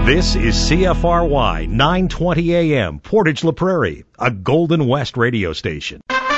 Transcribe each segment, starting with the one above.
This is CFRY 920 AM, Portage La Prairie, a Golden West radio station.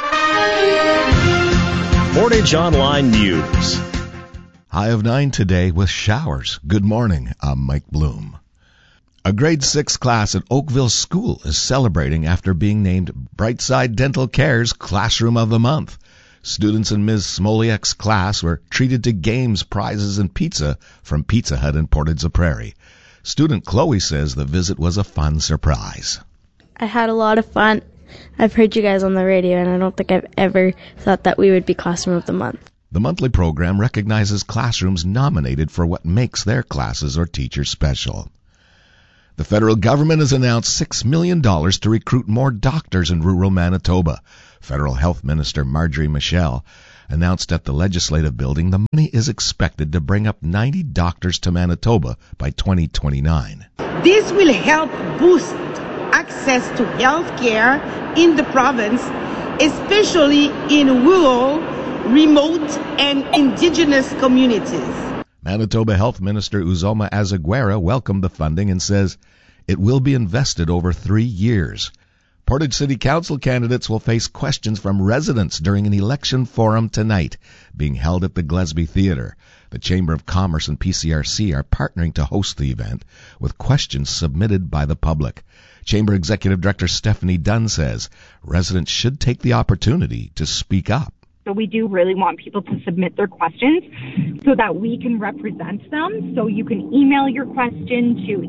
Portage Online News. High of 9 today with showers. Good morning. I'm Mike Bloom. A grade 6 class at Oakville School is celebrating after being named Brightside Dental Care's Classroom of the Month. Students in Ms. Smoliak's class were treated to games, prizes, and pizza from Pizza Hut in Portage La Prairie. Student Chloe says the visit was a fun surprise. I had a lot of fun. I've heard you guys on the radio, and I don't think I've ever thought that we would be Classroom of the Month. The monthly program recognizes classrooms nominated for what makes their classes or teachers special. The federal government has announced $6 million to recruit more doctors in rural Manitoba. Federal Health Minister Marjorie Michel announced at the Legislative Building the money is expected to bring up 90 doctors to Manitoba by 2029. This will help boost access to health care in the province, especially in rural, remote, and indigenous communities. Manitoba Health Minister Uzoma Azaguera welcomed the funding and says it will be invested over 3 years. Portage City Council candidates will face questions from residents during an election forum tonight, being held at the Gillespie Theatre. The Chamber of Commerce and PCRC are partnering to host the event with questions submitted by the public. Chamber Executive Director Stephanie Dunn says residents should take the opportunity to speak up. So we do really want people to submit their questions so that we can represent them. So you can email your question to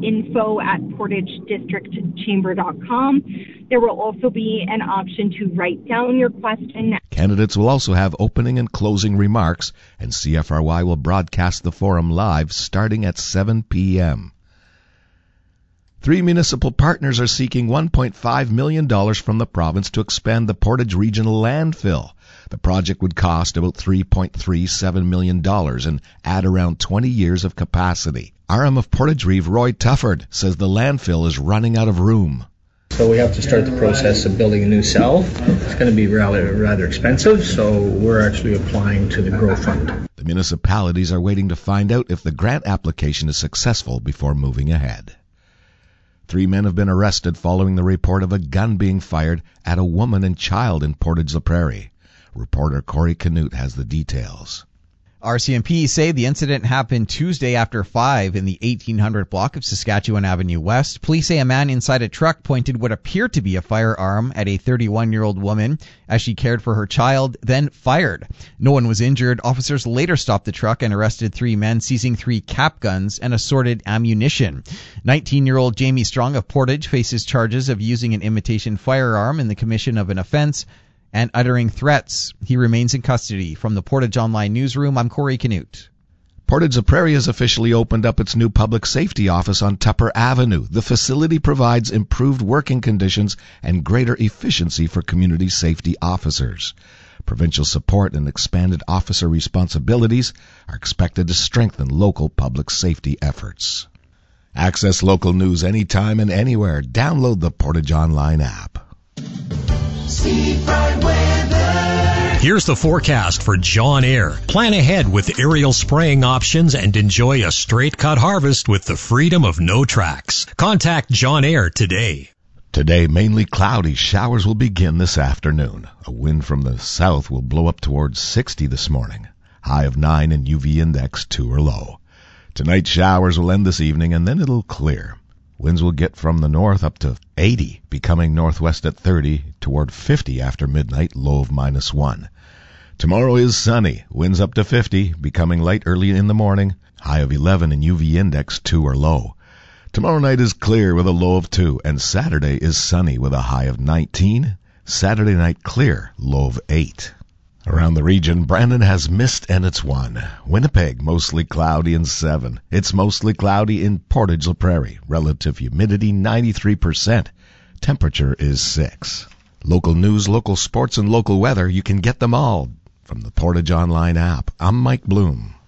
info@portagedistrictchamber.com. There will also be an option to write down your question. Candidates will also have opening and closing remarks, and CFRY will broadcast the forum live starting at 7 p.m. 3 municipal partners are seeking $1.5 million from the province to expand the Portage Regional Landfill. The project would cost about $3.37 million and add around 20 years of capacity. RM of Portage Reeve, Roy Tufford, says the landfill is running out of room. So we have to start the process of building a new cell. It's going to be rather expensive, so we're actually applying to the GROW Fund. The municipalities are waiting to find out if the grant application is successful before moving ahead. 3 men have been arrested following the report of a gun being fired at a woman and child in Portage La Prairie. Reporter Corey Canute has the details. RCMP say the incident happened Tuesday after 5 in the 1800 block of Saskatchewan Avenue West. Police say a man inside a truck pointed what appeared to be a firearm at a 31-year-old woman as she cared for her child, then fired. No one was injured. Officers later stopped the truck and arrested 3 men, seizing 3 cap guns and assorted ammunition. 19-year-old Jamie Strong of Portage faces charges of using an imitation firearm in the commission of an offense and uttering threats. He remains in custody. From the Portage Online Newsroom, I'm Corey Canute. Portage La Prairie has officially opened up its new public safety office on Tupper Avenue. The facility provides improved working conditions and greater efficiency for community safety officers. Provincial support and expanded officer responsibilities are expected to strengthen local public safety efforts. Access local news anytime and anywhere. Download the Portage Online app. Here's the forecast for John Eyre. Plan ahead with aerial spraying options and enjoy a straight cut harvest with the freedom of no tracks. Contact John Eyre today. Today, mainly cloudy. Showers will begin this afternoon. A wind from the south will blow up towards 60 this morning. High of 9 and UV index 2 or low. Tonight, showers will end this evening and then it'll clear. Winds will get from the north up to 80, becoming northwest at 30, toward 50 after midnight, low of -1. Tomorrow is sunny, winds up to 50, becoming light early in the morning, high of 11 and UV index 2 or low. Tomorrow night is clear with a low of 2, and Saturday is sunny with a high of 19. Saturday night clear, low of 8. Around the region, Brandon has mist and it's 1. Winnipeg, mostly cloudy and 7. It's mostly cloudy in Portage La Prairie. Relative humidity, 93%. Temperature is 6. Local news, local sports, and local weather, you can get them all from the Portage Online app. I'm Mike Bloom.